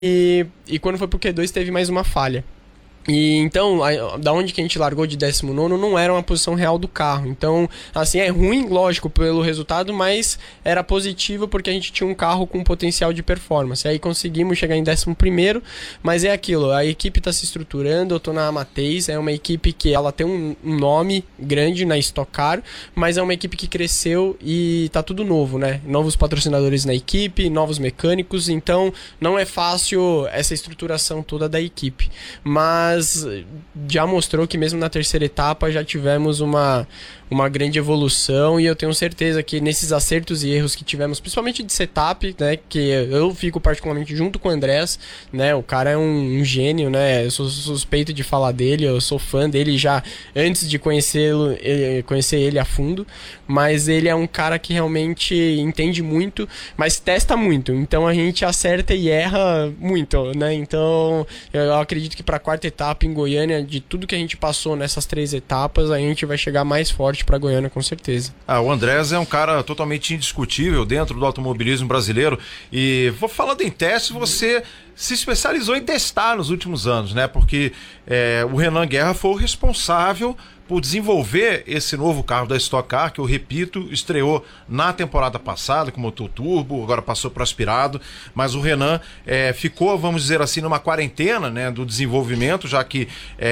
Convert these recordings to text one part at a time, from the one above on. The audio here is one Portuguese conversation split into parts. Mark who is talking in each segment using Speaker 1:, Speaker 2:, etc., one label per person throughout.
Speaker 1: E quando foi pro Q2 teve mais uma falha. E então, da onde que a gente largou de 19º não era uma posição real do carro. Então, assim, é ruim, lógico, pelo resultado, mas era positivo porque a gente tinha um carro com potencial de performance. Aí conseguimos chegar em 11º, mas é aquilo, a equipe está se estruturando, eu tô na Amateis, é uma equipe que ela tem um nome grande na Stock Car, mas é uma equipe que cresceu e tá tudo novo, né? Novos patrocinadores na equipe, novos mecânicos, então não é fácil essa estruturação toda da equipe. Mas já mostrou que mesmo na terceira etapa já tivemos uma grande evolução, e eu tenho certeza que nesses acertos e erros que tivemos, principalmente de setup, né, que eu fico particularmente junto com o Andrés, né, o cara é um gênio, né, eu sou suspeito de falar dele, eu sou fã dele já antes de conhecer ele a fundo, mas ele é um cara que realmente entende muito, mas testa muito, então a gente acerta e erra muito, né, então eu acredito que para a quarta etapa em Goiânia, de tudo que a gente passou nessas 3 etapas, a gente vai chegar mais forte para Goiânia, com certeza.
Speaker 2: O Andrés é um cara totalmente indiscutível dentro do automobilismo brasileiro, e falando em teste, você se especializou em testar nos últimos anos, né? Porque o Renan Guerra foi o responsável por desenvolver esse novo carro da Stock Car, que eu repito, estreou na temporada passada com motor turbo, agora passou para aspirado, mas o Renan ficou, vamos dizer assim, numa quarentena, né, do desenvolvimento, já que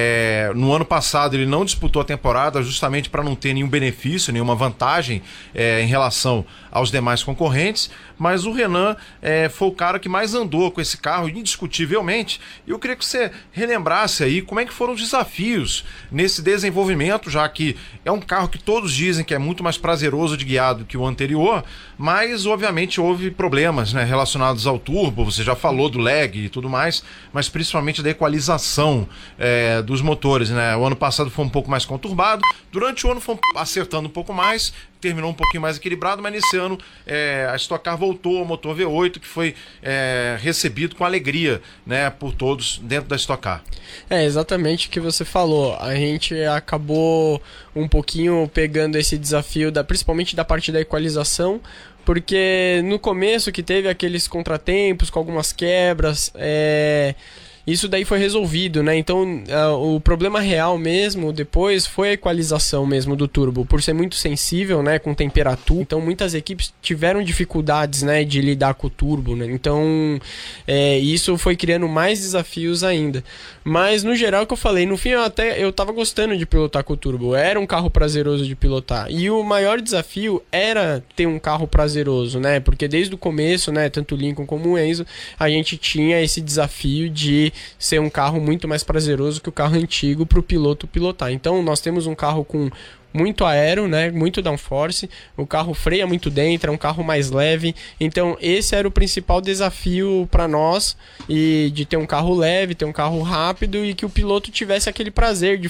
Speaker 2: no ano passado ele não disputou a temporada justamente para não ter nenhum benefício, nenhuma vantagem em relação aos demais concorrentes, mas o Renan foi o cara que mais andou com esse carro, indiscutivelmente, e eu queria que você relembrasse aí como é que foram os desafios nesse desenvolvimento, já que é um carro que todos dizem que é muito mais prazeroso de guiar do que o anterior, mas obviamente houve problemas, né, relacionados ao turbo, você já falou do lag e tudo mais, mas principalmente da equalização dos motores, né? O ano passado foi um pouco mais conturbado, durante o ano foi acertando um pouco mais, terminou um pouquinho mais equilibrado, mas nesse ano a Stock Car voltou ao motor V8, que foi recebido com alegria, né, por todos dentro da Stock Car.
Speaker 1: Exatamente o que você falou. A gente acabou um pouquinho pegando esse desafio, principalmente da parte da equalização, porque no começo que teve aqueles contratempos com algumas quebras, isso daí foi resolvido, né? Então, o problema real mesmo depois foi a equalização mesmo do turbo, por ser muito sensível, né, com temperatura. Então, muitas equipes tiveram dificuldades, né, de lidar com o turbo, né? Então, isso foi criando mais desafios ainda. Mas, no geral, o que eu falei, no fim eu tava gostando de pilotar com o turbo. Era um carro prazeroso de pilotar. E o maior desafio era ter um carro prazeroso, né? Porque desde o começo, né, tanto o Lincoln como o Enzo, a gente tinha esse desafio de ser um carro muito mais prazeroso que o carro antigo para o piloto pilotar. Então nós temos um carro com muito aero, né, muito downforce, o carro freia muito dentro, é um carro mais leve, então esse era o principal desafio para nós, e de ter um carro leve, ter um carro rápido e que o piloto tivesse aquele prazer de